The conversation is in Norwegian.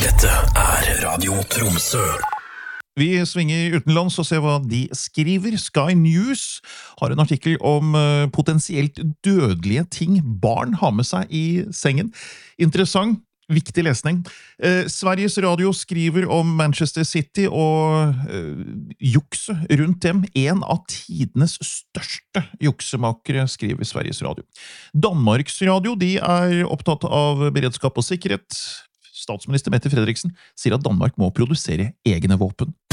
Dette Radio Tromsø. Vi svinger utenlands og ser hva de skriver. Sky News har en artikkel om potensielt dødelige ting barn har med seg i sengen. Interessant, viktig lesning. Sveriges Radio skriver om Manchester City og jukse rundt dem. En av tidenes største juksemakere, skriver Sveriges Radio. Danmarks Radio, de er opptatt av beredskap og sikkerhet. Statsminister Mette Frederiksen sier at Danmark må produsere egne våpen.